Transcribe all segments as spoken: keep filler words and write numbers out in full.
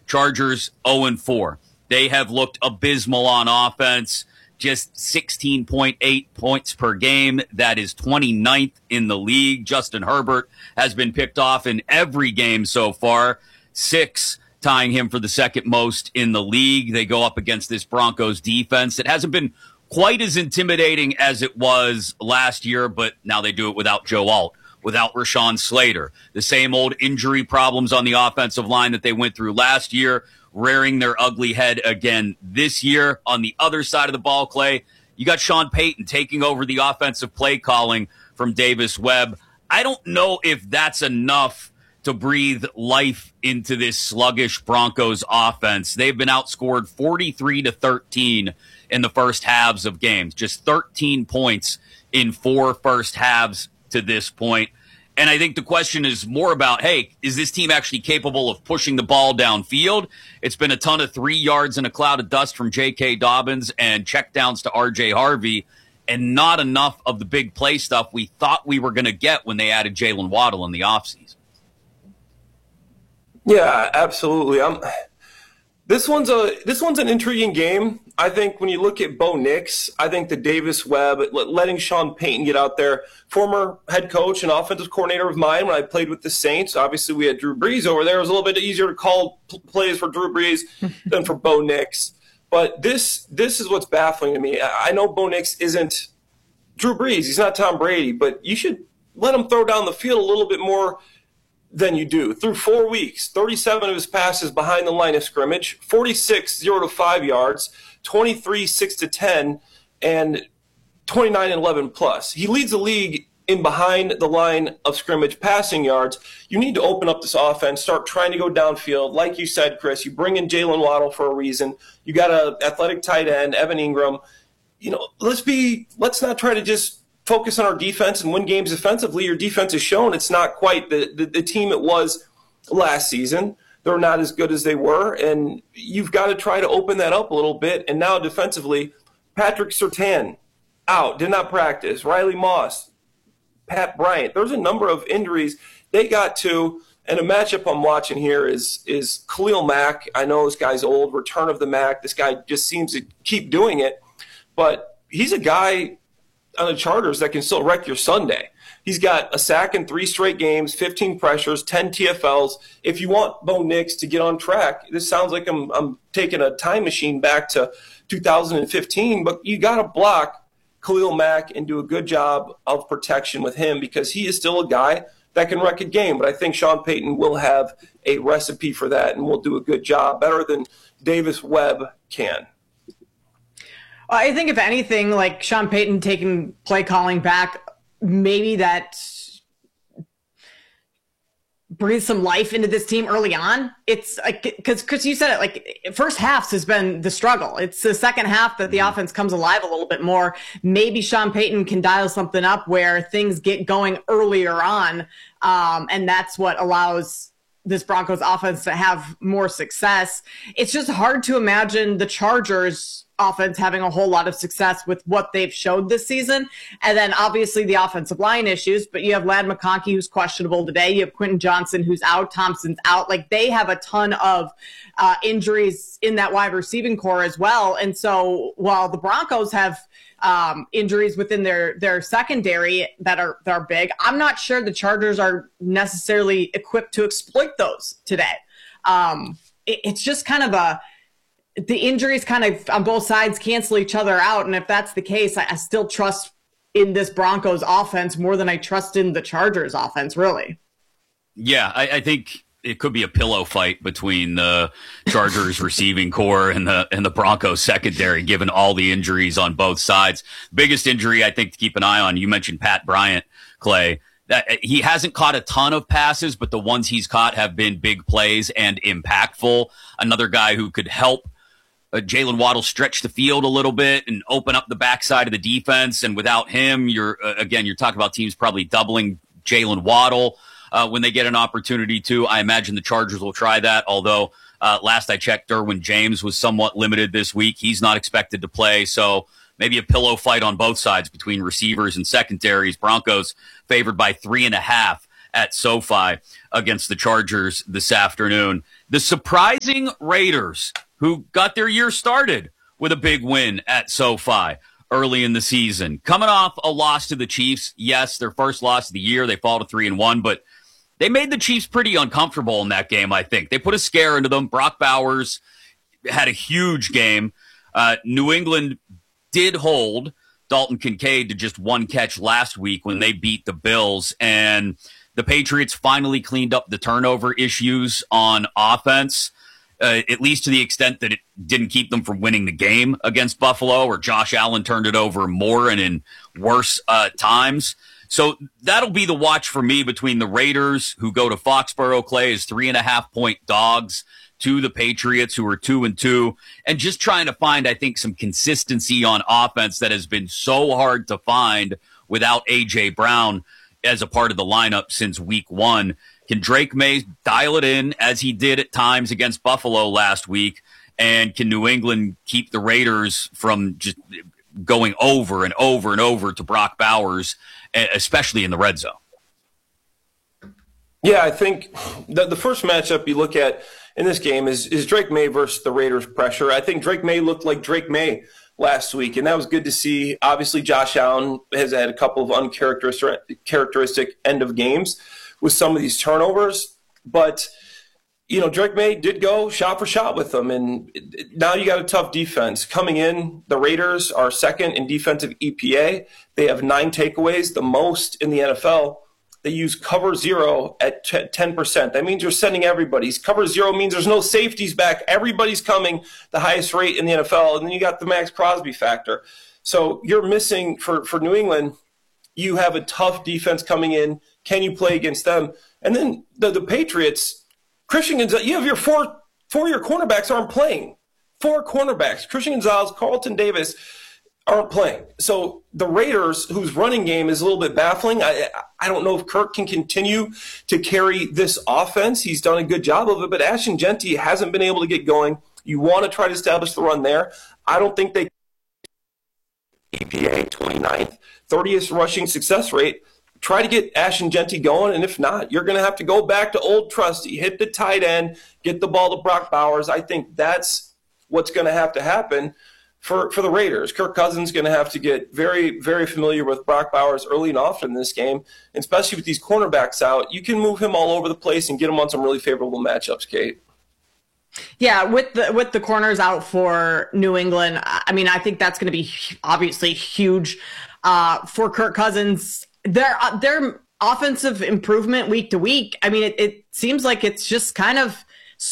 Chargers oh and four. They have looked abysmal on offense, just sixteen point eight points per game. That is twenty-ninth in the league. Justin Herbert has been picked off in every game so far, six, tying him for the second most in the league. They go up against this Broncos defense that hasn't been quite as intimidating as it was last year, but now they do it without Joe Alt, without Rashawn Slater. The same old injury problems on the offensive line that they went through last year, rearing their ugly head again this year. On the other side of the ball, Clay, you got Sean Payton taking over the offensive play calling from Davis Webb. I don't know if that's enough to breathe life into this sluggish Broncos offense. They've been outscored forty-three to thirteen in the first halves of games, just thirteen points in four first halves to this point. And I think the question is more about, hey, is this team actually capable of pushing the ball downfield? It's been a ton of three yards in a cloud of dust from J K. Dobbins and checkdowns to R J. Harvey, and not enough of the big play stuff we thought we were going to get when they added Jalen Waddle in the offseason. Yeah, absolutely. I'm, this one's a this one's an intriguing game. I think when you look at Bo Nix, I think the Davis Webb, letting Sean Payton get out there, former head coach and offensive coordinator of mine when I played with the Saints. Obviously, we had Drew Brees over there. It was a little bit easier to call plays for Drew Brees than for Bo Nix. But this this is what's baffling to me. I know Bo Nix isn't Drew Brees. He's not Tom Brady. But you should let him throw down the field a little bit more than you do. Through four weeks, thirty-seven of his passes behind the line of scrimmage, forty-six, zero to five yards, twenty-three, six to ten, and twenty-nine and eleven plus. He leads the league in behind the line of scrimmage passing yards. You need to open up this offense, start trying to go downfield. Like you said, Chris, you bring in Jalen Waddle for a reason. You got an athletic tight end, Evan Ingram. You know, let's be, let's not try to just focus on our defense and win games defensively. Your defense has shown it's not quite the, the, the team it was last season. They're not as good as they were, and you've got to try to open that up a little bit. And now defensively, Patrick Surtain out, did not practice. Riley Moss, Pat Bryant. There's a number of injuries they got to, and a matchup I'm watching here is is Khalil Mack. I know this guy's old, return of the Mack. This guy just seems to keep doing it, but he's a guy on the Chargers that can still wreck your Sunday. He's got a sack in three straight games, fifteen pressures, ten T F Ls. If you want Bo Nix to get on track, this sounds like I'm, I'm taking a time machine back to two thousand fifteen, but you got to block Khalil Mack and do a good job of protection with him because he is still a guy that can wreck a game. But I think Sean Payton will have a recipe for that and will do a good job, better than Davis Webb can. I think if anything, like Sean Payton taking play calling back, maybe that breathes some life into this team early on. It's like, because Chris, you said it, like first halves has been the struggle. It's the second half that the offense comes alive a little bit more. Maybe Sean Payton can dial something up where things get going earlier on. Um, and that's what allows this Broncos offense to have more success. It's just hard to imagine the Chargers offense having a whole lot of success with what they've showed this season. And then obviously the offensive line issues, but you have Ladd McConkey who's questionable today. You have Quentin Johnson who's out. Thompson's out. Like they have a ton of uh, injuries in that wide receiving core as well. And so while the Broncos have um, injuries within their, their secondary that are, that are big, I'm not sure the Chargers are necessarily equipped to exploit those today. Um, it, it's just kind of a, the injuries kind of on both sides cancel each other out. And if that's the case, I, I still trust in this Broncos offense more than I trust in the Chargers offense, really. Yeah, I, I think it could be a pillow fight between the Chargers receiving core and the and the Broncos secondary, given all the injuries on both sides. Biggest injury, I think, to keep an eye on, you mentioned Pat Bryant, Clay. That he hasn't caught a ton of passes, but the ones he's caught have been big plays and impactful. Another guy who could help Uh, Jalen Waddle stretch the field a little bit and open up the backside of the defense. And without him, you're uh, again, you're talking about teams probably doubling Jalen Waddle uh, when they get an opportunity to. I imagine the Chargers will try that, although uh, last I checked, Derwin James was somewhat limited this week. He's not expected to play, so maybe a pillow fight on both sides between receivers and secondaries. Broncos favored by three and a half at SoFi against the Chargers this afternoon. The surprising Raiders, who got their year started with a big win at SoFi early in the season, coming off a loss to the Chiefs. Yes, their first loss of the year. They fall to three and one, but they made the Chiefs pretty uncomfortable in that game, I think. They put a scare into them. Brock Bowers had a huge game. Uh, New England did hold Dalton Kincaid to just one catch last week when they beat the Bills, and the Patriots finally cleaned up the turnover issues on offense, uh, at least to the extent that it didn't keep them from winning the game against Buffalo, or Josh Allen turned it over more and in worse uh, times. So that'll be the watch for me between the Raiders, who go to Foxborough, Clay, as three and a half point dogs, to the Patriots, who are two and two, and just trying to find, I think, some consistency on offense that has been so hard to find without A J Brown as a part of the lineup since week one. Can Drake May dial it in as he did at times against Buffalo last week? And can New England keep the Raiders from just going over and over and over to Brock Bowers, especially in the red zone? Yeah, I think the, the first matchup you look at in this game is, is Drake May versus the Raiders pressure. I think Drake May looked like Drake May last week, and that was good to see. Obviously, Josh Allen has had a couple of uncharacteristic characteristic end of games with some of these turnovers, but you know, Drake May did go shot for shot with them, and now you got a tough defense coming in. The Raiders are second in defensive E P A. They have nine takeaways, the most in the N F L. They use cover zero at ten percent. That means you're sending everybody's. Cover zero means there's no safeties back. Everybody's coming, the highest rate in the N F L. And then you got the Max Crosby factor. So you're missing, for, for New England, you have a tough defense coming in. Can you play against them? And then the, the Patriots, Christian Gonzalez, you have your four, four of your cornerbacks aren't playing. Four cornerbacks, Christian Gonzalez, Carlton Davis, aren't playing. So the Raiders, whose running game is a little bit baffling, I I don't know if Kirk can continue to carry this offense. He's done a good job of it, but Ashton Jeanty hasn't been able to get going. You want to try to establish the run there. I don't think they E P A twenty-ninth, thirtieth rushing success rate. Try to get Ashton Jeanty going, and if not, you're going to have to go back to old trusty, hit the tight end, get the ball to Brock Bowers. I think that's what's going to have to happen for, for the Raiders. Kirk Cousins is going to have to get very, very familiar with Brock Bowers early and often in this game, and especially with these cornerbacks out. You can move him all over the place and get him on some really favorable matchups, Kate. Yeah, with the with the corners out for New England, I mean, I think that's going to be obviously huge uh, for Kirk Cousins. Their uh, their offensive improvement week to week, I mean, it, it seems like it's just kind of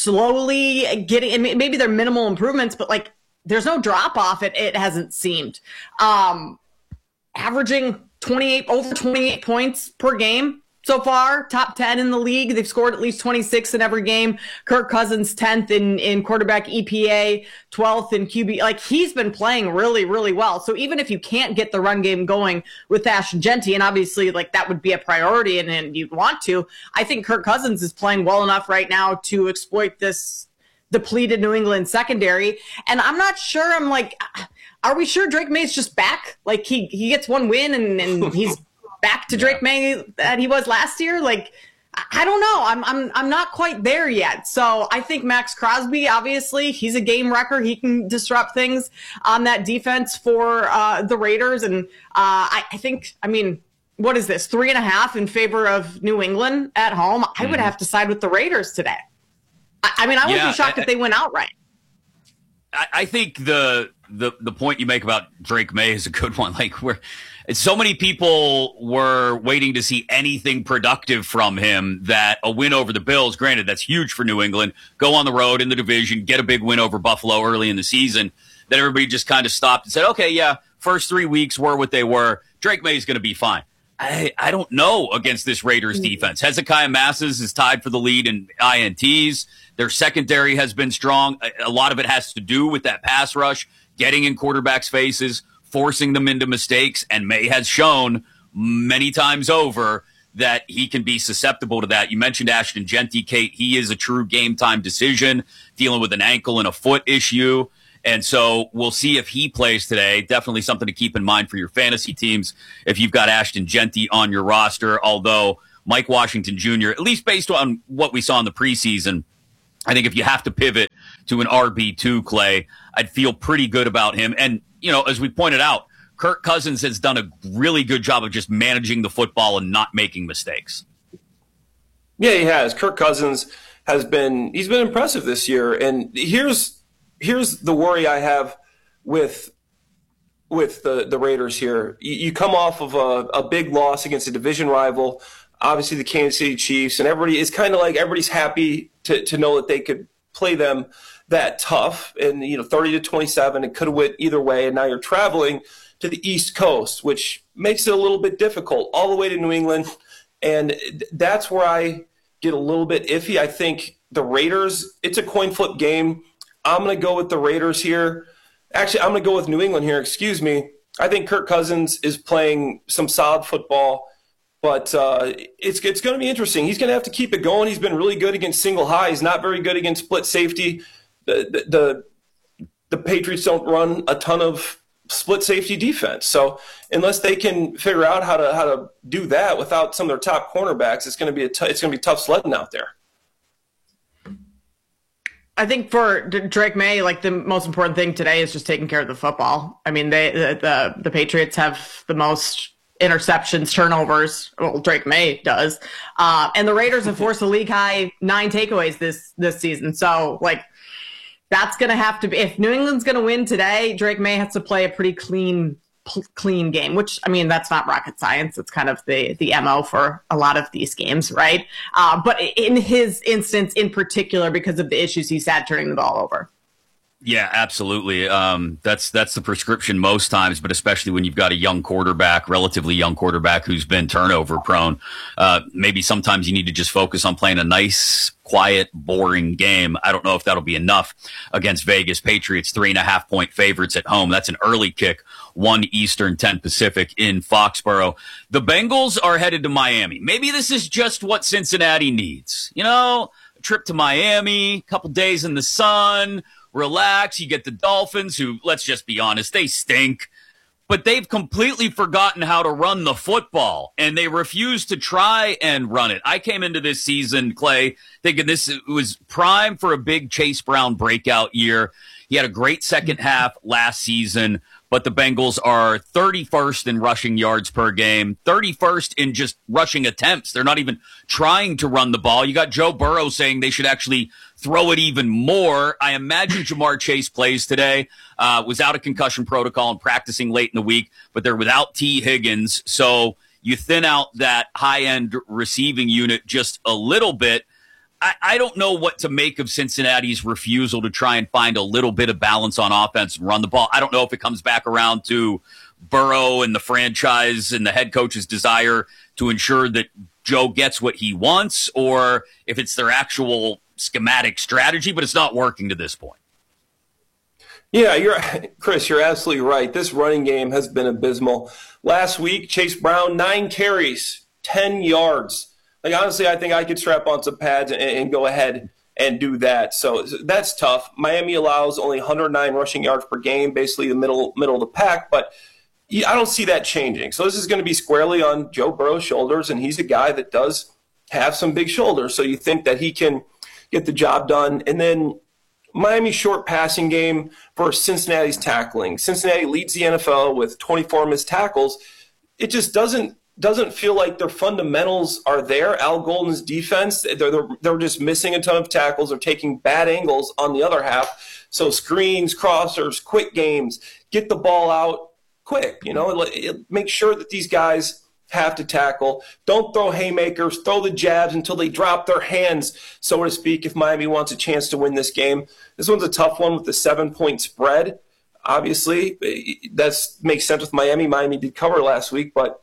slowly getting, and maybe they're minimal improvements, but like there's no drop off. It it hasn't seemed. Um, averaging twenty-eight over twenty-eight points per game so far, top ten in the league. They've scored at least twenty-six in every game. Kirk Cousins tenth in, in quarterback E P A, twelfth in Q B. Like, he's been playing really, really well. So even if you can't get the run game going with Ashton Jeanty, and obviously like that would be a priority and, and you'd want to, I think Kirk Cousins is playing well enough right now to exploit this depleted New England secondary. And I'm not sure, I'm like, are we sure Drake May's just back? Like he, he gets one win and, and he's back to Drake May that he was last year? Like, I don't know. I'm I'm I'm not quite there yet. So I think Max Crosby, obviously, he's a game wrecker. He can disrupt things on that defense for uh, the Raiders. And uh, I, I think, I mean, what is this? Three and a half in favor of New England at home. I would have to side with the Raiders today. I, I mean, I would yeah, be shocked I, if they went outright. I, I think the the the point you make about Drake May is a good one. Like, we're so many people were waiting to see anything productive from him, that a win over the Bills, granted, that's huge for New England, go on the road in the division, get a big win over Buffalo early in the season, that everybody just kind of stopped and said, okay, yeah, first three weeks were what they were. Drake May is going to be fine. I, I don't know against this Raiders defense. Hezekiah Masses is tied for the lead in I N Ts. Their secondary has been strong. A, a lot of it has to do with that pass rush, getting in quarterbacks' faces, forcing them into mistakes, and May has shown many times over that he can be susceptible to that. You mentioned Ashton Jeanty, Kate. He is a true game-time decision, dealing with an ankle and a foot issue. And so we'll see if he plays today. Definitely something to keep in mind for your fantasy teams if you've got Ashton Jeanty on your roster, although Mike Washington Junior, at least based on what we saw in the preseason, I think if you have to pivot to an R B two, Clay, I'd feel pretty good about him. And, you know, as we pointed out, Kirk Cousins has done a really good job of just managing the football and not making mistakes. Yeah, he has. Kirk Cousins has been, he's been impressive this year. And here's, here's the worry I have with, with the, the Raiders here. You, you come off of a, a big loss against a division rival, obviously the Kansas City Chiefs, and everybody is kind of like, everybody's happy to, to know that they could play them that tough and, you know, thirty to twenty-seven, it could have went either way. And now you're traveling to the East Coast, which makes it a little bit difficult, all the way to New England. And that's where I get a little bit iffy. I think the Raiders, it's a coin flip game. I'm going to go with the Raiders here. Actually, I'm going to go with New England here, excuse me. I think Kirk Cousins is playing some solid football, but uh, it's it's going to be interesting. He's going to have to keep it going. He's been really good against single high. He's not very good against split safety. The, the, the, the Patriots don't run a ton of split safety defense. So unless they can figure out how to how to do that without some of their top cornerbacks, it's going to be a t- it's going to be tough sledding out there. I think for Drake May, like the most important thing today is just taking care of the football. I mean, they the the, the Patriots have the most interceptions, turnovers. Well, Drake May does, uh, and the Raiders have forced a league high nine takeaways this this season. So like. That's going to have to be, if New England's going to win today, Drake May has to play a pretty clean, p- clean game, which, I mean, that's not rocket science. It's kind of the, the M O for a lot of these games, right? Uh, but in his instance in particular, because of the issues he's had turning the ball over. Yeah, absolutely. Um, that's that's the prescription most times, but especially when you've got a young quarterback, relatively young quarterback who's been turnover prone. Uh, maybe sometimes you need to just focus on playing a nice, quiet, boring game. I don't know if that'll be enough against Vegas. Patriots, three and a half point favorites at home. That's an early kick, one Eastern, ten Pacific in Foxborough. The Bengals are headed to Miami. Maybe this is just what Cincinnati needs. You know, a trip to Miami, a couple days in the sun, relax. You get the Dolphins, who, let's just be honest, they stink. But they've completely forgotten how to run the football, and they refuse to try and run it. I came into this season, Clay, thinking this was prime for a big Chase Brown breakout year. He had a great second half last season, but the Bengals are thirty-first in rushing yards per game, thirty-first in just rushing attempts. They're not even trying to run the ball. You got Joe Burrow saying they should actually throw it even more. I imagine Jamar Chase plays today, uh, was out of concussion protocol and practicing late in the week, but they're without T. Higgins. So you thin out that high-end receiving unit just a little bit. I, I don't know what to make of Cincinnati's refusal to try and find a little bit of balance on offense and run the ball. I don't know if it comes back around to Burrow and the franchise and the head coach's desire to ensure that Joe gets what he wants, or if it's their actual schematic strategy, but it's not working to this point. Yeah, you're Chris, you're absolutely right. This running game has been abysmal. Last week, Chase Brown, nine carries, ten yards. Like, honestly, I think I could strap on some pads and, and go ahead and do that. So that's tough. Miami allows only one hundred nine rushing yards per game, basically the middle middle of the pack, but I don't see that changing. So this is going to be squarely on Joe Burrow's shoulders, and he's a guy that does have some big shoulders. So you think that he can get the job done. And then Miami's short passing game versus Cincinnati's tackling. Cincinnati leads the N F L with twenty-four missed tackles. It just doesn't doesn't feel like their fundamentals are there. Al Golden's defense, they're, they're, they're just missing a ton of tackles. They're taking bad angles on the other half. So screens, crossers, quick games, get the ball out quick. You know, make sure that these guys have to tackle. Don't throw haymakers, throw the jabs until they drop their hands, so to speak, if Miami wants a chance to win this game. This one's a tough one with the seven-point spread. Obviously, that makes sense with Miami. Miami did cover last week, but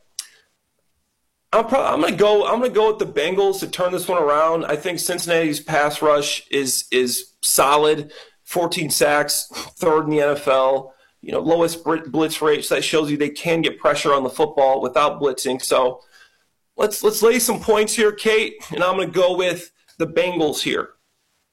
I'm, probably, I'm going to go. I'm going to go with the Bengals to turn this one around. I think Cincinnati's pass rush is is solid. fourteen sacks, third in the N F L. You know, lowest blitz rate. So that shows you they can get pressure on the football without blitzing. So let's let's lay some points here, Kate, and I'm going to go with the Bengals here.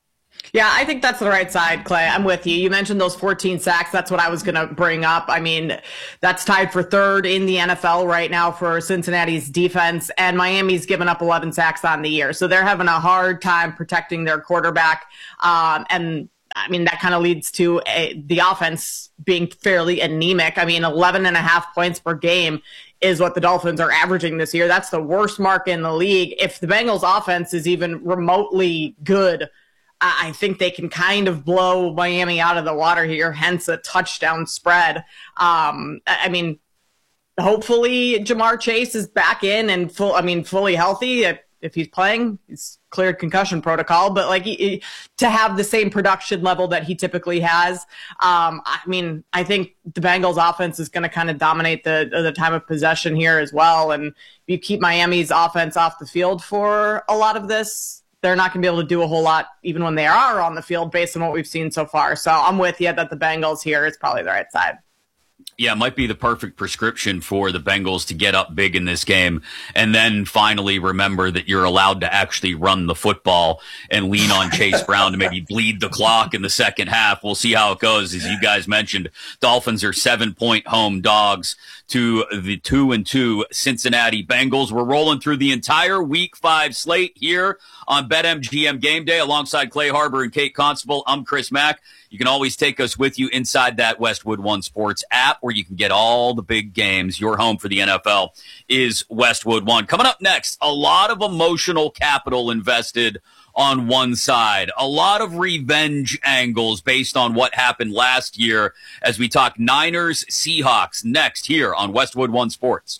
Yeah, I think that's the right side, Clay. I'm with you. You mentioned those fourteen sacks. That's what I was going to bring up. I mean, that's tied for third in the N F L right now for Cincinnati's defense, and Miami's given up eleven sacks on the year. So they're having a hard time protecting their quarterback. Um, and I mean, that kind of leads to a, the offense being fairly anemic. I mean, eleven and a half points per game is what the Dolphins are averaging this year. That's the worst mark in the league. If the Bengals offense is even remotely good, I think they can kind of blow Miami out of the water here, hence a touchdown spread. Um, I mean, hopefully Jamar Chase is back in and full, I mean, fully healthy. If, if he's playing, he's cleared concussion protocol, but like he, to have the same production level that he typically has. Um, I mean, I think the Bengals offense is going to kind of dominate the, the time of possession here as well. And if you keep Miami's offense off the field for a lot of this, they're not going to be able to do a whole lot even when they are on the field based on what we've seen so far. So I'm with you that the Bengals here is probably the right side. Yeah, it might be the perfect prescription for the Bengals to get up big in this game and then finally remember that you're allowed to actually run the football and lean on Chase Brown to maybe bleed the clock in the second half. We'll see how it goes. As you guys mentioned, Dolphins are seven-point home dogs to the two and two Cincinnati Bengals. We're rolling through the entire week five slate here on BetMGM Game Day alongside Clay Harbor and Kate Constable. I'm Chris Mack. You can always take us with you inside that Westwood One Sports app where you can get all the big games. Your home for the N F L is Westwood One. Coming up next, a lot of emotional capital invested on one side. A lot of revenge angles based on what happened last year as we talk Niners, Seahawks next here on Westwood One Sports.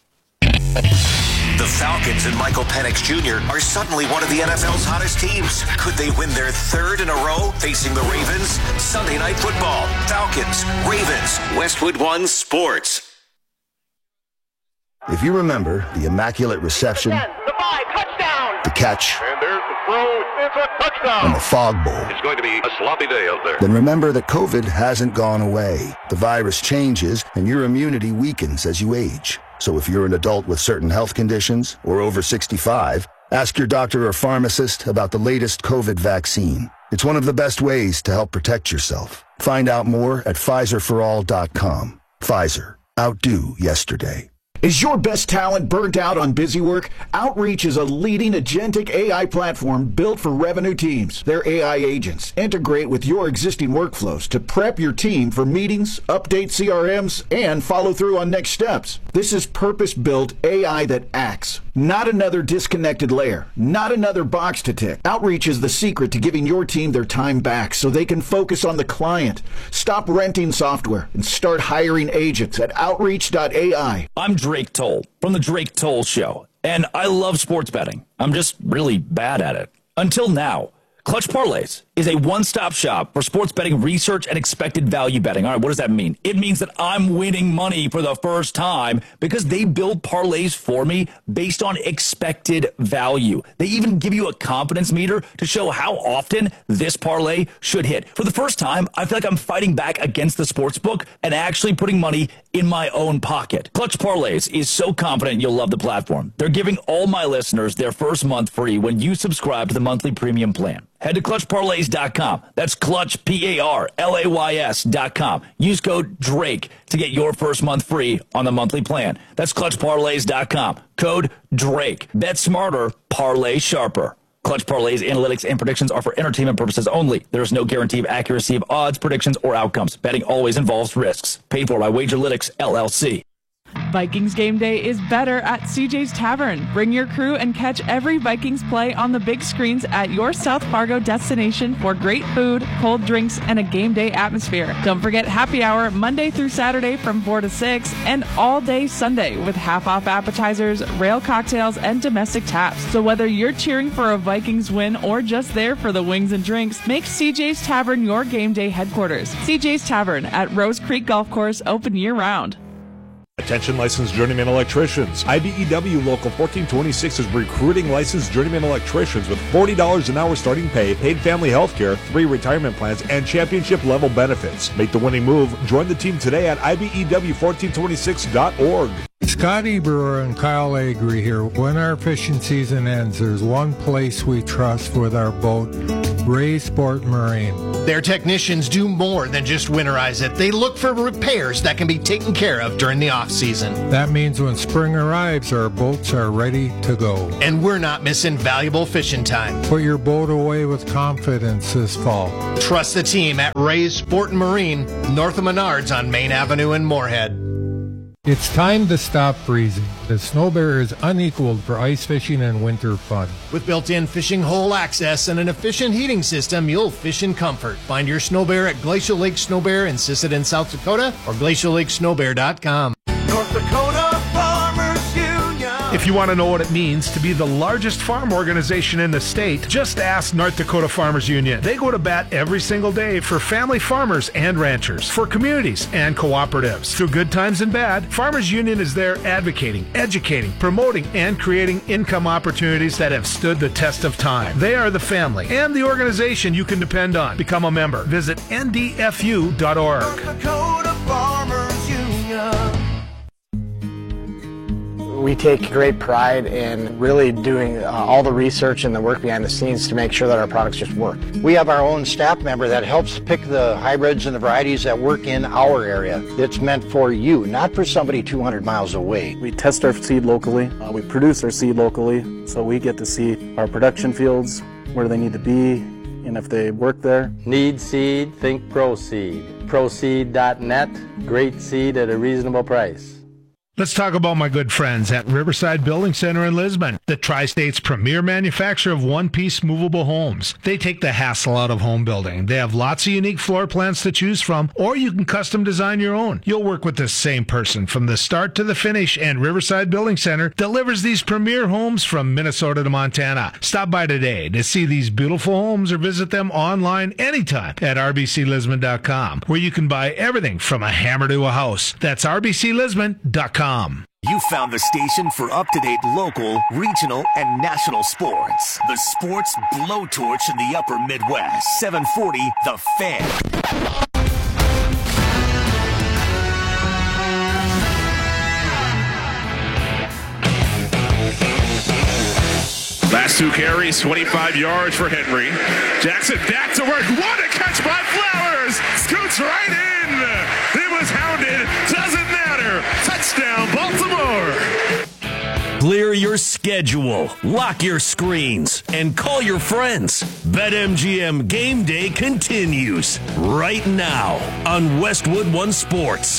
The Falcons and Michael Penix Junior are suddenly one of the N F L's hottest teams. Could they win their third in a row facing the Ravens? Sunday Night Football. Falcons, Ravens, Westwood One Sports. If you remember the immaculate reception, the five, touchdown, the catch, and there's the throw, it's a touchdown, and the fog bowl, it's going to be a sloppy day out there. Then remember that COVID hasn't gone away. The virus changes, and your immunity weakens as you age. So if you're an adult with certain health conditions or over sixty-five, ask your doctor or pharmacist about the latest COVID vaccine. It's one of the best ways to help protect yourself. Find out more at Pfizer for all dot com. Pfizer. Outdo yesterday. Is your best talent burnt out on busy work? Outreach is a leading agentic A I platform built for revenue teams. Their A I agents integrate with your existing workflows to prep your team for meetings, update C R Ms, and follow through on next steps. This is purpose-built A I that acts, not another disconnected layer, not another box to tick. Outreach is the secret to giving your team their time back so they can focus on the client. Stop renting software and start hiring agents at outreach dot A I. I'm Drake Toll from The Drake Toll Show, and I love sports betting. I'm just really bad at it. Until now. Clutch Parlays is a one-stop shop for sports betting research and expected value betting. All right, what does that mean? It means that I'm winning money for the first time because they build parlays for me based on expected value. They even give you a confidence meter to show how often this parlay should hit. For the first time, I feel like I'm fighting back against the sports book and actually putting money in my own pocket. Clutch Parlays is so confident you'll love the platform. They're giving all my listeners their first month free when you subscribe to the monthly premium plan. Head to clutch parlays dot com. That's Clutch, P A R L A Y S dot com. Use code DRAKE to get your first month free on the monthly plan. That's clutch parlays dot com. Code DRAKE. Bet smarter, parlay sharper. Clutch Parlays analytics and predictions are for entertainment purposes only. There is no guarantee of accuracy of odds, predictions, or outcomes. Betting always involves risks. Paid for by Wagerlytics, L L C. Vikings game day is better at C J's Tavern. Bring your crew and catch every Vikings play on the big screens at your South Fargo destination for great food, cold drinks, and a game day atmosphere. Don't forget happy hour Monday through Saturday from four to six and all day Sunday with half-off appetizers, rail cocktails, and domestic taps. So whether you're cheering for a Vikings win or just there for the wings and drinks, make C J's Tavern your game day headquarters. C J's Tavern at Rose Creek Golf Course, open year-round. Attention licensed journeyman electricians. I B E W Local fourteen twenty-six is recruiting licensed journeyman electricians with forty dollars an hour starting pay, paid family health care, three retirement plans, and championship level benefits. Make the winning move. Join the team today at I B E W fourteen twenty-six dot org. Scotty Brewer and Kyle Agri here. When our fishing season ends, there's one place we trust with our boat. Ray Sport Marine. Their technicians do more than just winterize it. They look for repairs that can be taken care of during the off-season. That means when spring arrives, our boats are ready to go. And we're not missing valuable fishing time. Put your boat away with confidence this fall. Trust the team at Ray's Sport and Marine, north of Menards on Main Avenue in Moorhead. It's time to stop freezing. The Snow Bear is unequaled for ice fishing and winter fun. With built-in fishing hole access and an efficient heating system, you'll fish in comfort. Find your Snow Bear at Glacial Lake Snow Bear in Sisseton, South Dakota, or glacial lake snow bear dot com. North Dakota Farmers Union. If you want to know what it means to be the largest farm organization in the state, just ask North Dakota Farmers Union. They go to bat every single day for family farmers and ranchers, for communities and cooperatives. Through good times and bad, Farmers Union is there advocating, educating, promoting, and creating income opportunities that have stood the test of time. They are the family and the organization you can depend on. Become a member. Visit N D F U dot org. North Dakota Farmers Union. We take great pride in really doing uh, all the research and the work behind the scenes to make sure that our products just work. We have our own staff member that helps pick the hybrids and the varieties that work in our area. It's meant for you, not for somebody two hundred miles away. We test our seed locally. Uh, we produce our seed locally, so we get to see our production fields, where they need to be, and if they work there. Need seed, think ProSeed. ProSeed dot net, great seed at a reasonable price. Let's talk about my good friends at Riverside Building Center in Lisbon, the Tri-State's premier manufacturer of one-piece movable homes. They take the hassle out of home building. They have lots of unique floor plans to choose from, or you can custom design your own. You'll work with the same person from the start to the finish, and Riverside Building Center delivers these premier homes from Minnesota to Montana. Stop by today to see these beautiful homes or visit them online anytime at R B C Lisbon dot com, where you can buy everything from a hammer to a house. That's R B C Lisbon dot com. You found the station for up-to-date local, regional, and national sports. The Sports Blowtorch in the Upper Midwest. seven forty The Fan. Last two carries, twenty-five yards for Henry. Jackson back to work. What a catch by Flowers! Scoots right in. It was hounded. Doesn't matter. Touchdown, Baltimore. Clear your schedule, lock your screens, and call your friends. BetMGM Game Day continues right now on Westwood One Sports.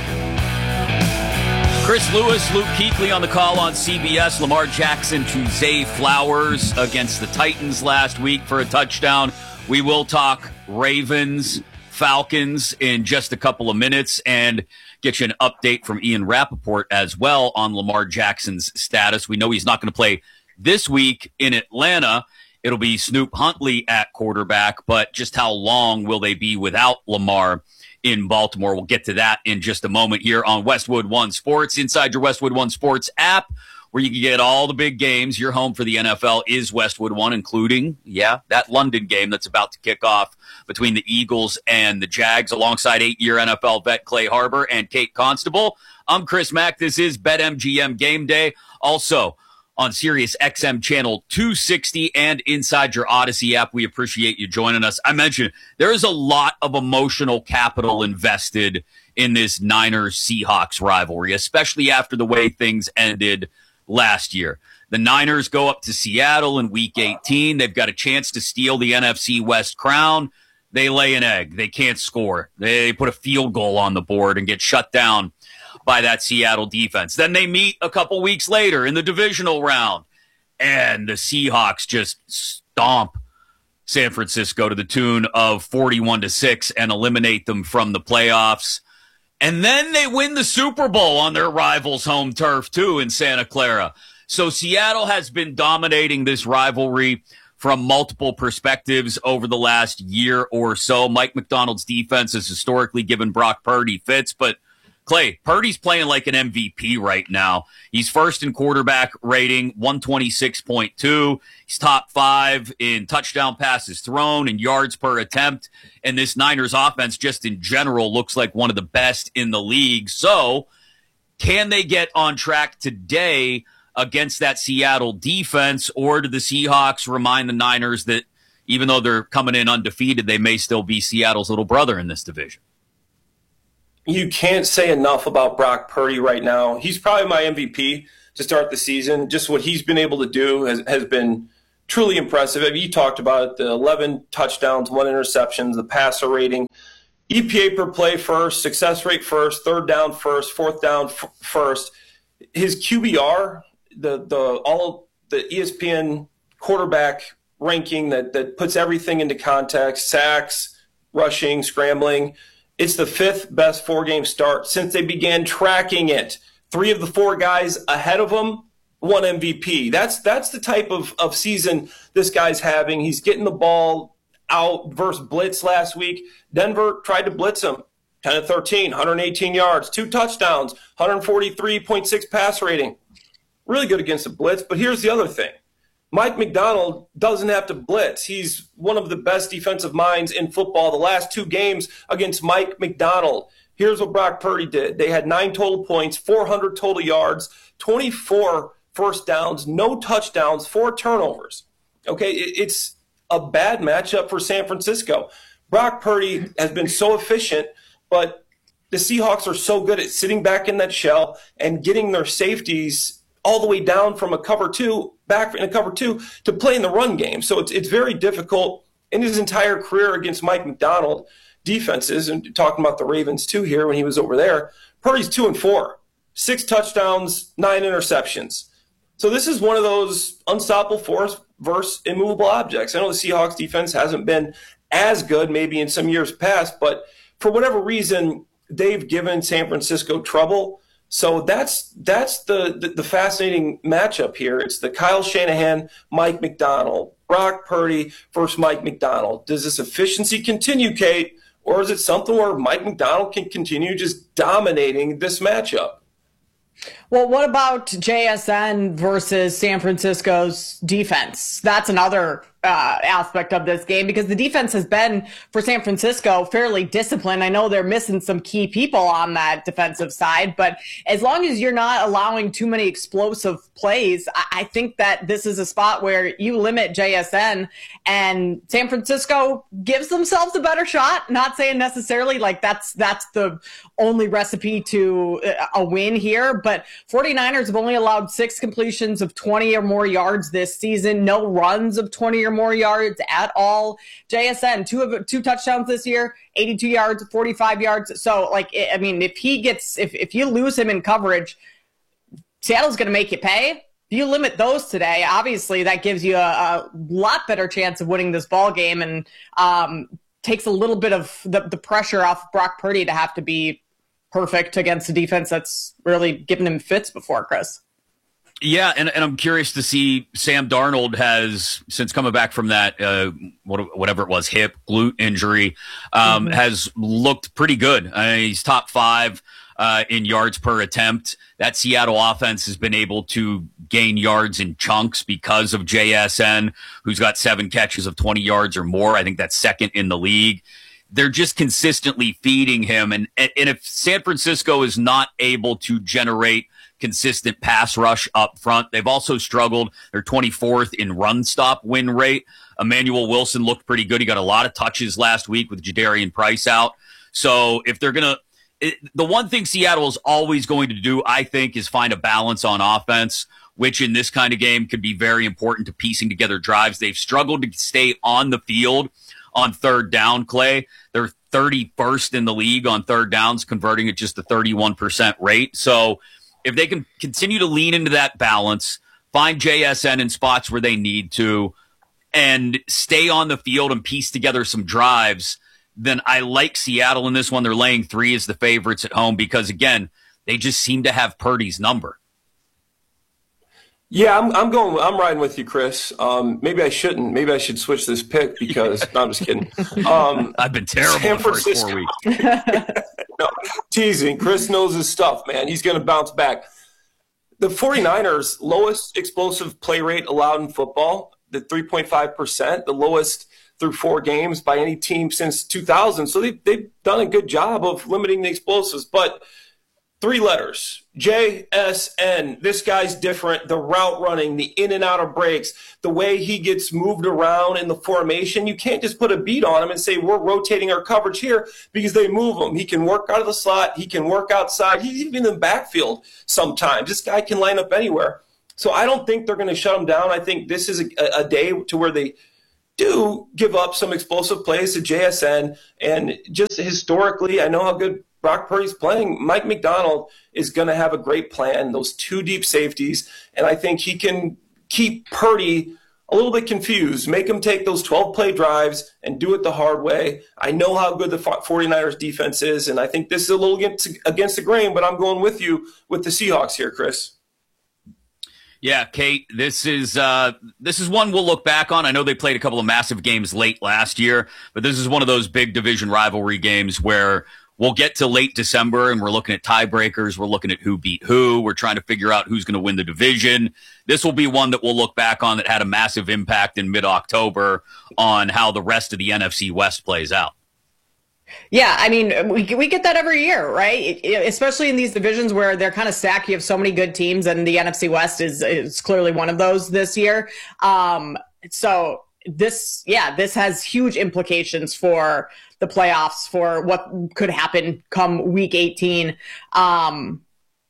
Chris Lewis, Luke Kuechly on the call on C B S. Lamar Jackson to Zay Flowers against the Titans last week for a touchdown. We will talk Ravens, Falcons in just a couple of minutes and get you an update from Ian Rappaport as well on Lamar Jackson's status. We know he's not going to play this week in Atlanta. It'll be Snoop Huntley at quarterback, but just how long will they be without Lamar in Baltimore? We'll get to that in just a moment here on Westwood One Sports. Inside your Westwood One Sports app, where you can get all the big games. Your home for the N F L is Westwood One, including, yeah, that London game that's about to kick off between the Eagles and the Jags, alongside eight-year N F L vet Clay Harbor and Kate Constable. I'm Chris Mack. This is BetMGM Game Day. Also on Sirius X M Channel two sixty and inside your Odyssey app. We appreciate you joining us. I mentioned there is a lot of emotional capital invested in this Niners-Seahawks rivalry, especially after the way things ended last year. The Niners go up to Seattle in Week eighteen. They've got a chance to steal the N F C West crown. They lay an egg. They can't score. They put a field goal on the board and get shut down by that Seattle defense. Then they meet a couple weeks later in the divisional round, and the Seahawks just stomp San Francisco to the tune of forty-one to six and eliminate them from the playoffs. And then they win the Super Bowl on their rival's home turf, too, in Santa Clara. So Seattle has been dominating this rivalry from multiple perspectives over the last year or so. Mike McDonald's defense has historically given Brock Purdy fits, but Clay, Purdy's playing like an M V P right now. He's first in quarterback rating, one twenty-six point two. He's top five in touchdown passes thrown and yards per attempt. And this Niners offense just in general looks like one of the best in the league. So can they get on track today against that Seattle defense, or do the Seahawks remind the Niners that, even though they're coming in undefeated, they may still be Seattle's little brother in this division. You can't say enough about Brock Purdy right now. He's probably my M V P to start the season. Just what he's been able to do has, has been truly impressive. I mean, you talked about it, the eleven touchdowns, one interception, the passer rating, E P A per play first, success rate first, third down first, fourth down f- first. His Q B R, the the all the E S P N quarterback ranking that that puts everything into context, sacks, rushing, scrambling. It's the fifth best four-game start since they began tracking it. Three of the four guys ahead of him, one M V P. That's that's the type of, of season this guy's having. He's getting the ball out versus blitz last week. Denver tried to blitz him. ten of thirteen, one hundred eighteen yards, two touchdowns, one forty-three point six pass rating. Really good against the blitz. But here's the other thing. Mike Macdonald doesn't have to blitz. He's one of the best defensive minds in football. The last two games against Mike Macdonald. Here's what Brock Purdy did. They had nine total points, four hundred total yards, twenty-four first downs, no touchdowns, four turnovers. Okay, it's a bad matchup for San Francisco. Brock Purdy has been so efficient, but the Seahawks are so good at sitting back in that shell and getting their safeties all the way down from a cover two, back in a cover two, to play in the run game. So it's it's very difficult in his entire career against Mike Macdonald defenses, and talking about the Ravens too here when he was over there. Purdy's two and four, six touchdowns, nine interceptions. So this is one of those unstoppable force versus immovable objects. I know the Seahawks defense hasn't been as good maybe in some years past, but for whatever reason, they've given San Francisco trouble. So that's that's the, the, the fascinating matchup here. It's the Kyle Shanahan, Mike Macdonald, Brock Purdy versus Mike Macdonald. Does this efficiency continue, Kate, or is it something where Mike Macdonald can continue just dominating this matchup? Well, what about J S N versus San Francisco's defense? That's another uh, aspect of this game, because the defense has been, for San Francisco, fairly disciplined. I know they're missing some key people on that defensive side, but as long as you're not allowing too many explosive plays, I, I think that this is a spot where you limit J S N, and San Francisco gives themselves a better shot. Not saying necessarily like that's that's the only recipe to a win here, but 49ers have only allowed six completions of twenty or more yards this season, no runs of twenty or more yards at all. J S N, two of two touchdowns this year, eighty-two yards, forty-five yards. So, like, I mean, if he gets, if, if you lose him in coverage, Seattle's going to make you pay. If you limit those today, obviously that gives you a, a lot better chance of winning this ball game, and um, takes a little bit of the, the pressure off Brock Purdy to have to be perfect against a defense that's really given him fits before, Chris. Yeah, and, and I'm curious to see. Sam Darnold has, since coming back from that, uh, whatever it was, hip, glute injury, um, mm-hmm. has looked pretty good. Uh, he's top five uh, in yards per attempt. That Seattle offense has been able to gain yards in chunks because of J S N, who's got seven catches of twenty yards or more. I think that's second in the league. They're just consistently feeding him. And, and if San Francisco is not able to generate consistent pass rush up front, they've also struggled. They're twenty-fourth in run stop win rate. Emmanuel Wilson looked pretty good. He got a lot of touches last week with Jadarian Price out. So if they're going to, the one thing Seattle is always going to do, I think, is find a balance on offense, which in this kind of game could be very important to piecing together drives. They've struggled to stay on the field on third down, Clay. They're thirty-first in the league on third downs, converting at just a thirty-one percent rate. So if they can continue to lean into that balance, find J S N in spots where they need to, and stay on the field and piece together some drives, then I like Seattle in this one. They're laying three as the favorites at home because, again, they just seem to have Purdy's number. Yeah, I'm, I'm going. I'm riding with you, Chris. Um, maybe I shouldn't. Maybe I should switch this pick because no, I'm just kidding. Um, I've been terrible San the first four weeks. No, teasing. Chris knows his stuff, man. He's going to bounce back. The 49ers, lowest explosive play rate allowed in football, the three point five percent, the lowest through four games by any team since two thousand. So they, they've done a good job of limiting the explosives. But Three letters, J S N. This guy's different. The route running, the in and out of breaks, the way he gets moved around in the formation. You can't just put a beat on him and say, we're rotating our coverage here, because they move him. He can work out of the slot. He can work outside. He's even in the backfield sometimes. This guy can line up anywhere. So I don't think they're going to shut him down. I think this is a, a day to where they do give up some explosive plays to J S N. And just historically, I know how good Brock Purdy's playing. Mike McDonald is going to have a great plan, those two deep safeties, and I think he can keep Purdy a little bit confused, make him take those twelve-play drives and do it the hard way. I know how good the 49ers defense is, and I think this is a little against, against the grain, but I'm going with you with the Seahawks here, Chris. Yeah, Kate, this is uh, this is one we'll look back on. I know they played a couple of massive games late last year, but this is one of those big division rivalry games where we'll get to late December and we're looking at tiebreakers. We're looking at who beat who. We're trying to figure out who's going to win the division. This will be one that we'll look back on that had a massive impact in mid-October on how the rest of the N F C West plays out. Yeah, I mean, we we get that every year, right? Especially in these divisions where they're kind of stacked. You have so many good teams, and the N F C West is is clearly one of those this year. Um, so this, yeah, this has huge implications for the playoffs, for what could happen come week eighteen. Um,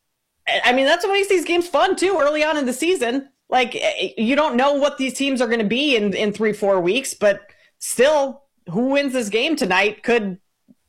I mean, that's what makes these games fun too, early on in the season. Like, you don't know what these teams are going to be in, in three, four weeks, but still, who wins this game tonight could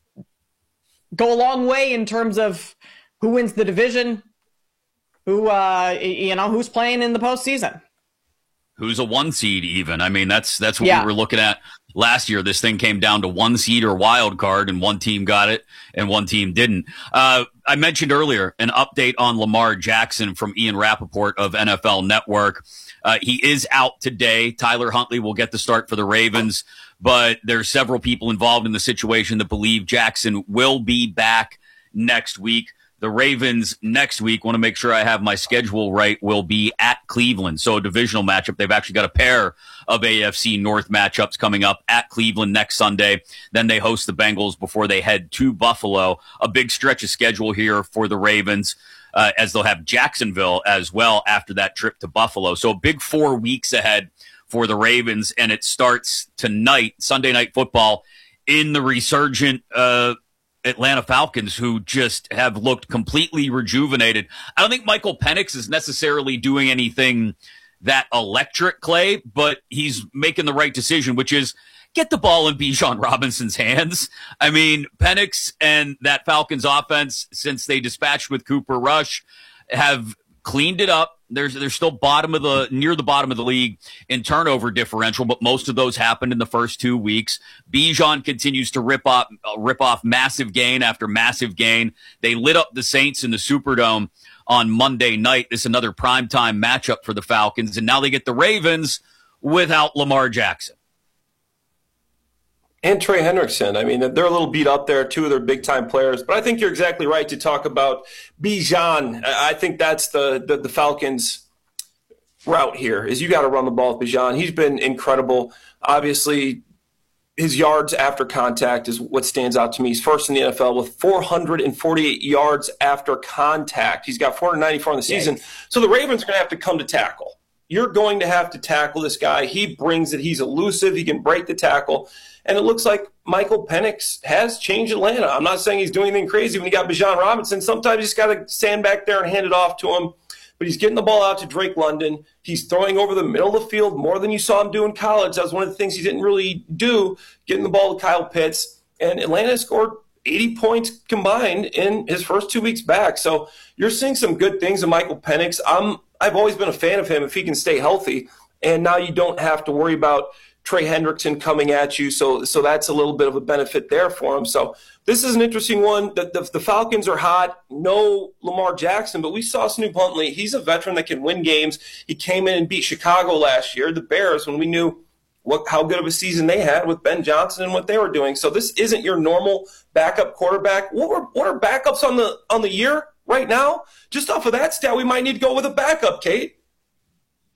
go a long way in terms of who wins the division, who, uh, you know, who's playing in the postseason. Who's a one seed even? I mean, that's that's what yeah. we were looking at last year. This thing came down to one seed or wild card, and one team got it and one team didn't. Uh, I mentioned earlier an update on Lamar Jackson from Ian Rappaport of N F L Network. Uh, he is out today. Tyler Huntley will get the start for the Ravens, but there's several people involved in the situation that believe Jackson will be back next week. The Ravens next week, want to make sure I have my schedule right, will be at Cleveland. So a divisional matchup. They've actually got a pair of A F C North matchups coming up at Cleveland next Sunday. Then they host the Bengals before they head to Buffalo. A big stretch of schedule here for the Ravens, uh, as they'll have Jacksonville as well after that trip to Buffalo. So a big four weeks ahead for the Ravens, and it starts tonight, Sunday Night Football, in the resurgent uh Atlanta Falcons, who just have looked completely rejuvenated. I don't think Michael Penix is necessarily doing anything that electric, Clay, but he's making the right decision, which is get the ball in Bijan Robinson's hands. I mean, Penix and that Falcons offense, since they dispatched with Cooper Rush, have cleaned it up. There's they're still bottom of the near the bottom of the league in turnover differential, but most of those happened in the first two weeks. Bijan continues to rip off uh, rip off massive gain after massive gain. They lit up the Saints in the Superdome on Monday night. This is another primetime matchup for the Falcons, and now they get the Ravens without Lamar Jackson. And Trey Hendrickson. I mean, they're a little beat up there, two of their big-time players. But I think you're exactly right to talk about Bijan. I think that's the, the, the Falcons' route here, is you got to run the ball with Bijan. He's been incredible. Obviously, his yards after contact is what stands out to me. He's first in the N F L with four hundred forty-eight yards after contact. He's got four hundred ninety-four in the season. Yikes. So the Ravens are going to have to come to tackle. You're going to have to tackle this guy. He brings it. He's elusive. He can break the tackle. And it looks like Michael Penix has changed Atlanta. I'm not saying he's doing anything crazy when you got Bijan Robinson. Sometimes you just got to stand back there and hand it off to him. But he's getting the ball out to Drake London. He's throwing over the middle of the field more than you saw him do in college. That was one of the things he didn't really do, getting the ball to Kyle Pitts. And Atlanta scored eighty points combined in his first two weeks back. So you're seeing some good things in Michael Penix. I'm, I've always been a fan of him if he can stay healthy. And now you don't have to worry about Trey Hendrickson coming at you, so so that's a little bit of a benefit there for him. So this is an interesting one. The, the, the Falcons are hot. No Lamar Jackson, but we saw Snoop Huntley. He's a veteran that can win games. He came in and beat Chicago last year, the Bears, when we knew what how good of a season they had with Ben Johnson and what they were doing. So this isn't your normal backup quarterback. What were what are backups on the on the year right now? Just off of that stat, we might need to go with a backup, Kate.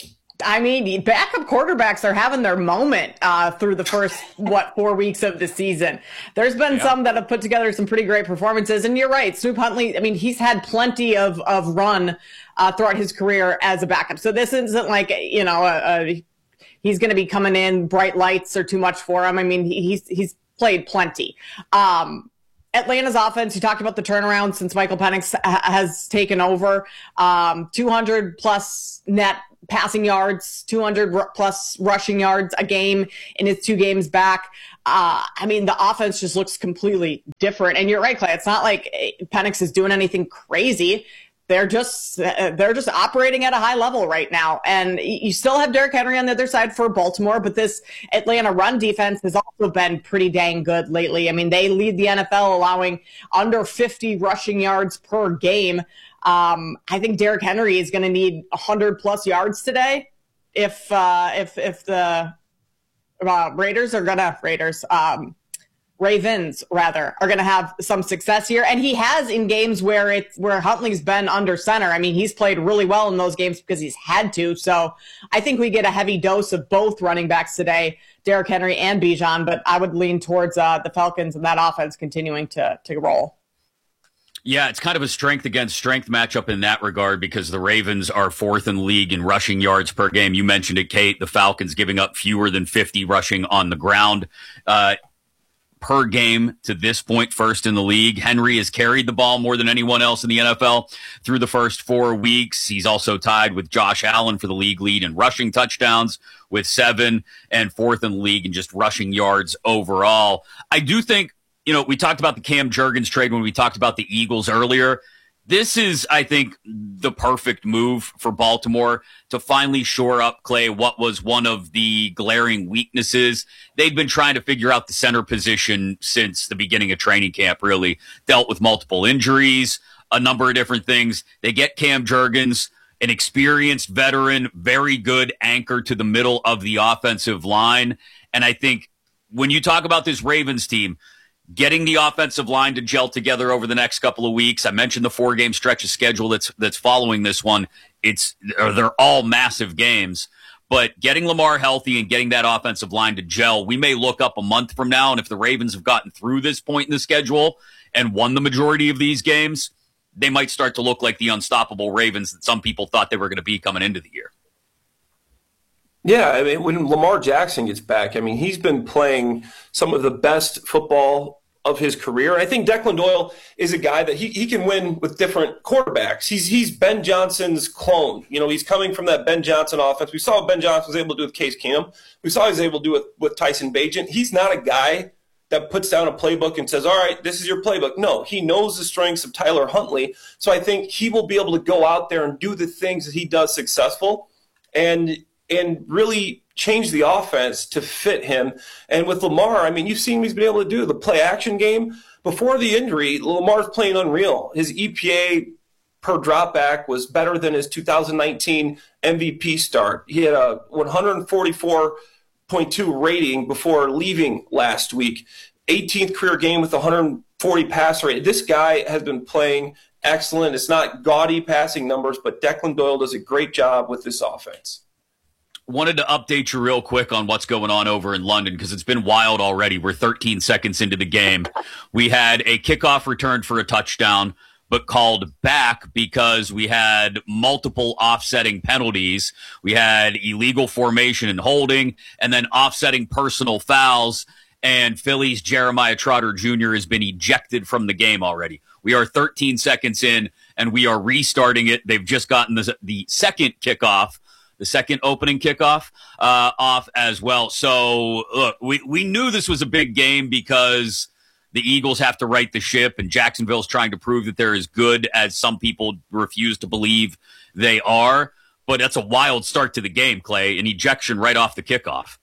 I mean, backup quarterbacks are having their moment uh, through the first, what, four weeks of the season. There's been yeah. some that have put together some pretty great performances. And you're right, Snoop Huntley, I mean, he's had plenty of, of run uh, throughout his career as a backup. So this isn't like, you know, a, a, he's going to be coming in, bright lights are too much for him. I mean, he, he's he's played plenty. Um, Atlanta's offense, you talked about the turnaround since Michael Penix ha- has taken over. Um, two hundred plus net passing yards, two hundred r- plus rushing yards a game in his two games back. Uh, I mean, the offense just looks completely different. And you're right, Clay. It's not like Penix is doing anything crazy. They're just they're just operating at a high level right now. And you still have Derrick Henry on the other side for Baltimore, but this Atlanta run defense has also been pretty dang good lately. I mean, they lead the N F L allowing under fifty rushing yards per game. Um, I think Derrick Henry is going to need one hundred plus yards today if uh, if if the uh, Raiders are going to Raiders. Um, Ravens, rather, are going to have some success here. And he has in games where it's where Huntley's been under center. I mean, he's played really well in those games because he's had to. So I think we get a heavy dose of both running backs today, Derrick Henry and Bijan, but I would lean towards uh, the Falcons and that offense continuing to, to roll. Yeah, it's kind of a strength against strength matchup in that regard because the Ravens are fourth in the league in rushing yards per game. You mentioned it, Kate. The Falcons giving up fewer than fifty rushing on the ground. Uh, per game to this point, first in the league. Henry has carried the ball more than anyone else in the N F L through the first four weeks. He's also tied with Josh Allen for the league lead in rushing touchdowns with seven and fourth in the league in just rushing yards overall. I do think, you know, we talked about the Cam Jurgens trade when we talked about the Eagles earlier. This is, I think, the perfect move for Baltimore to finally shore up, Clay, what was one of the glaring weaknesses. They'd been trying to figure out the center position since the beginning of training camp, really. Dealt with multiple injuries, a number of different things. They get Cam Jurgens, an experienced veteran, very good anchor to the middle of the offensive line. And I think when you talk about this Ravens team, getting the offensive line to gel together over the next couple of weeks. I mentioned the four-game stretch of schedule that's that's following this one. It's they're all massive games. But getting Lamar healthy and getting that offensive line to gel, we may look up a month from now, and if the Ravens have gotten through this point in the schedule and won the majority of these games, they might start to look like the unstoppable Ravens that some people thought they were going to be coming into the year. Yeah, I mean, when Lamar Jackson gets back, I mean, he's been playing some of the best football of his career. And I think Declan Doyle is a guy that he, he can win with different quarterbacks. He's he's Ben Johnson's clone. You know, he's coming from that Ben Johnson offense. We saw what Ben Johnson was able to do with Case Keenum. We saw he was able to do it with Tyson Bagent. He's not a guy that puts down a playbook and says, all right, this is your playbook. No, he knows the strengths of Tyler Huntley. So I think he will be able to go out there and do the things that he does successful and and really change the offense to fit him. And with Lamar, I mean, you've seen what he's been able to do. The play-action game, before the injury, Lamar's playing unreal. His E P A per dropback was better than his two thousand nineteen M V P start. He had a one forty-four point two rating before leaving last week. eighteenth career game with one hundred forty passer rate. This guy has been playing excellent. It's not gaudy passing numbers, but Declan Doyle does a great job with this offense. Wanted to update you real quick on what's going on over in London because it's been wild already. We're thirteen seconds into the game. We had a kickoff return for a touchdown, but called back because we had multiple offsetting penalties. We had illegal formation and holding, and then offsetting personal fouls. And Philly's Jeremiah Trotter Junior has been ejected from the game already. We are thirteen seconds in, and we are restarting it. They've just gotten the, the second kickoff. The second opening kickoff uh, off as well. So, look, we, we knew this was a big game because the Eagles have to right the ship, and Jacksonville's trying to prove that they're as good as some people refuse to believe they are. But that's a wild start to the game, Clay, an ejection right off the kickoff.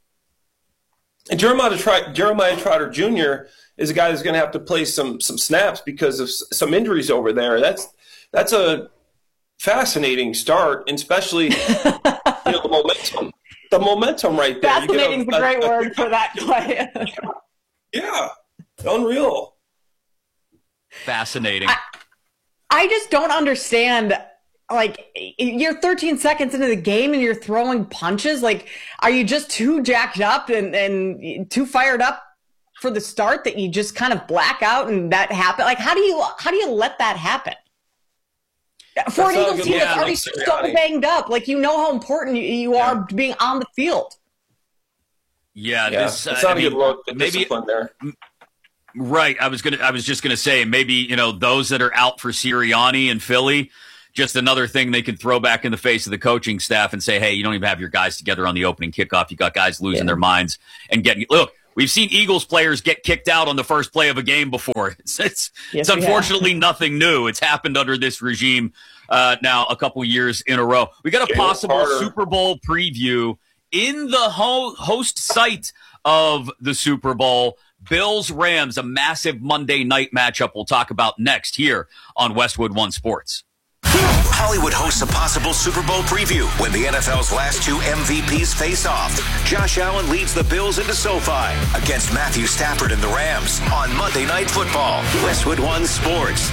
And Jeremiah, Tr- Jeremiah Trotter Junior is a guy that's going to have to play some some snaps because of s- some injuries over there. That's that's a fascinating start, and especially you know, the momentum. The momentum right there. Fascinating is a, a great a, word for that play. Yeah, unreal. Fascinating. I, I just don't understand like, you're thirteen seconds into the game and you're throwing punches. Like, are you just too jacked up and, and too fired up for the start that you just kind of black out and that happen? Like, how do you, how do you let that happen? For an Eagles team that's already so banged up, like, you know how important you, you yeah. are being on the field. Yeah, yeah. this uh, it's not I a mean, good look. The maybe discipline there. Right. I was gonna. I was just gonna say maybe you know those that are out for Sirianni and Philly, just another thing they can throw back in the face of the coaching staff and say, hey, you don't even have your guys together on the opening kickoff. You got guys losing yeah. their minds and getting look. We've seen Eagles players get kicked out on the first play of a game before. It's it's, yes, it's unfortunately nothing new. It's happened under this regime uh, now a couple years in a row. We got a possible Super Bowl preview in the ho- host site of the Super Bowl. Bills-Rams, a massive Monday night matchup we'll talk about next here on Westwood One Sports. Hollywood hosts a possible Super Bowl preview when the N F L's last two M V Ps face off. Josh Allen leads the Bills into SoFi against Matthew Stafford and the Rams on Monday Night Football. Westwood One Sports.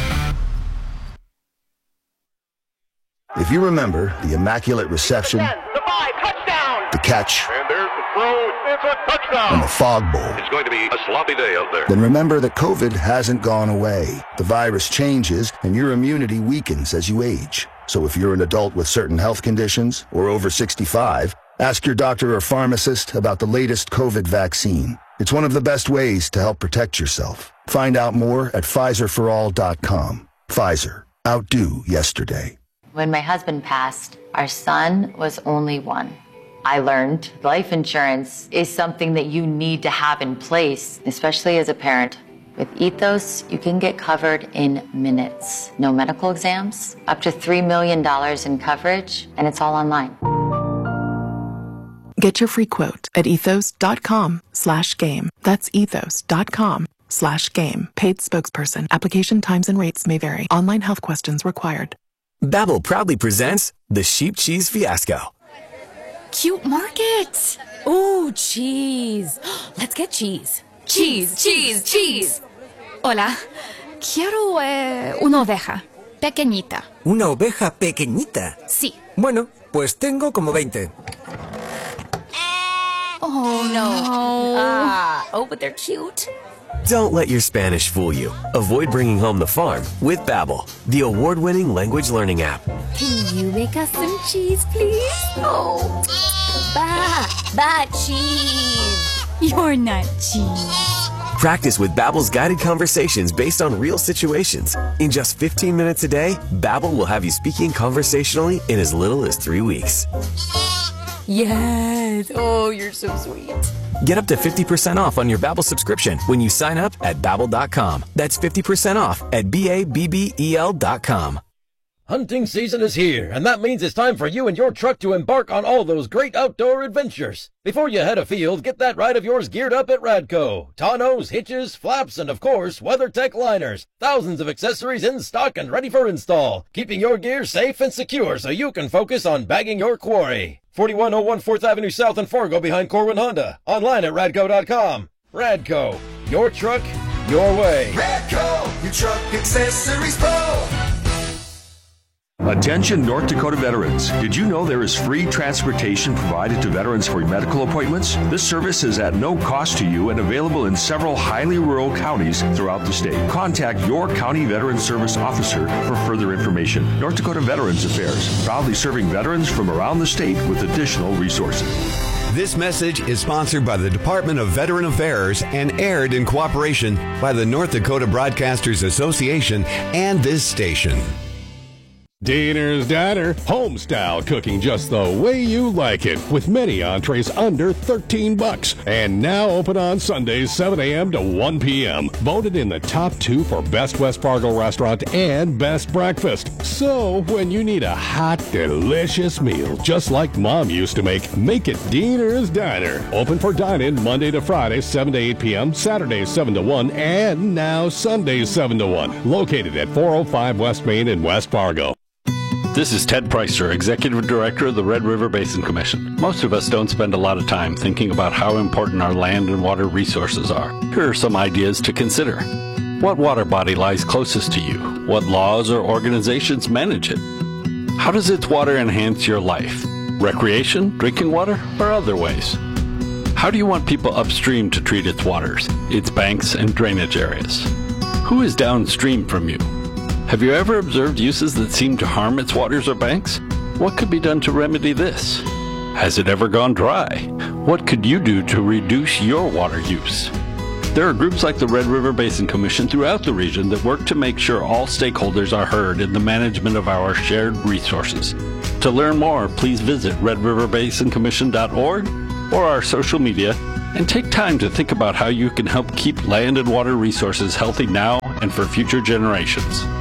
If you remember the immaculate reception, The five, touchdown. the catch, And there's the throw. It's a touchdown. and the fog bowl, It's going to be a sloppy day out there. then remember that COVID hasn't gone away. The virus changes and your immunity weakens as you age. So if you're an adult with certain health conditions or over sixty-five, ask your doctor or pharmacist about the latest COVID vaccine. It's one of the best ways to help protect yourself. Find out more at Pfizer for all dot com. Pfizer. Outdo yesterday. When my husband passed, our son was only one. I learned life insurance is something that you need to have in place, especially as a parent. With Ethos, you can get covered in minutes. No medical exams, up to three million dollars in coverage, and it's all online. Get your free quote at ethos.com slash game. That's ethos.com slash game. Paid spokesperson. Application times and rates may vary. Online health questions required. Babbel proudly presents the Sheep Cheese Fiasco. Cute market. Ooh, cheese. Let's get cheese. Cheese, cheese, cheese. Hola. Quiero eh, una oveja. Pequeñita. ¿Una oveja pequeñita? Sí. Bueno, pues tengo como veinte. Oh, no. Ah, oh, but they're cute. Don't let your Spanish fool you. Avoid bringing home the farm with Babbel, the award-winning language learning app. Can you make us some cheese, please? Oh, ba, ba cheese. You're not cheese. Practice with Babbel's guided conversations based on real situations. In just fifteen minutes a day, Babbel will have you speaking conversationally in as little as three weeks. Yes. Oh, you're so sweet. Get up to fifty percent off on your Babbel subscription when you sign up at babbel dot com. That's fifty percent off at B A B B E L dot com. Hunting season is here, and that means it's time for you and your truck to embark on all those great outdoor adventures. Before you head afield, get that ride of yours geared up at Radco. Tonneaus, hitches, flaps, and of course, WeatherTech liners. Thousands of accessories in stock and ready for install, keeping your gear safe and secure so you can focus on bagging your quarry. forty-one oh one fourth Avenue South in Fargo behind Corwin Honda. Online at radco dot com. Radco, your truck, your way. Radco, your truck accessories pro. Attention North Dakota veterans. Did you know there is free transportation provided to veterans for medical appointments? This service is at no cost to you and available in several highly rural counties throughout the state. Contact your county veteran service officer for further information. North Dakota Veterans Affairs, proudly serving veterans from around the state with additional resources. This message is sponsored by the Department of Veteran Affairs and aired in cooperation by the North Dakota Broadcasters Association and this station. Diener's Diner, home-style cooking just the way you like it, with many entrees under thirteen bucks, and now open on Sundays seven a.m. to one p.m. Voted in the top two for Best West Fargo Restaurant and Best Breakfast. So, when you need a hot, delicious meal, just like Mom used to make, make it Diener's Diner. Open for dine-in Monday to Friday, seven to eight p.m., Saturdays seven to one, and now Sundays seven to one. Located at four oh five West Main in West Fargo. This is Ted Preister, Executive Director of the Red River Basin Commission. Most of us don't spend a lot of time thinking about how important our land and water resources are. Here are some ideas to consider. What water body lies closest to you? What laws or organizations manage it? How does its water enhance your life? Recreation, drinking water, or other ways? How do you want people upstream to treat its waters, its banks, and drainage areas? Who is downstream from you? Have you ever observed uses that seem to harm its waters or banks? What could be done to remedy this? Has it ever gone dry? What could you do to reduce your water use? There are groups like the Red River Basin Commission throughout the region that work to make sure all stakeholders are heard in the management of our shared resources. To learn more, please visit red river basin commission dot org or our social media and take time to think about how you can help keep land and water resources healthy now and for future generations.